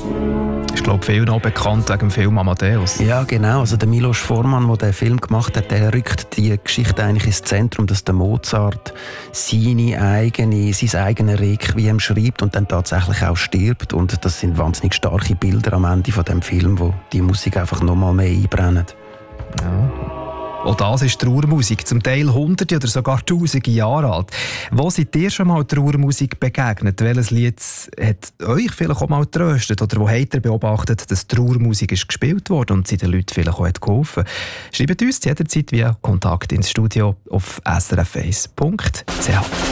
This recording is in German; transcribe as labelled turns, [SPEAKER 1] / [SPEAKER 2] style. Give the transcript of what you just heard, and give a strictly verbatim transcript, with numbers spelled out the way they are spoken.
[SPEAKER 1] Ist, glaube ich, viel noch bekannt wegen dem Film Amadeus.
[SPEAKER 2] Ja, genau. Also der Milos Forman, der den Film gemacht hat, der rückt die Geschichte eigentlich ins Zentrum, dass der Mozart seine eigene, sein eigenes Requiem schreibt und dann tatsächlich auch stirbt. Und das sind wahnsinnig starke Bilder am Ende von dem Film, wo die Musik einfach noch mal mehr einbrennen.
[SPEAKER 1] Ja. Auch das ist Trauermusik, zum Teil hunderte oder sogar tausende Jahre alt. Wo seid ihr schon mal Trauermusik begegnet? Welches Lied hat euch vielleicht auch mal getröstet? Oder wo habt ihr beobachtet, dass Trauermusik ist gespielt wurde und sie den Leuten vielleicht auch hat geholfen? Schreibt uns jederzeit via Kontakt ins Studio auf s r f eins punkt c h.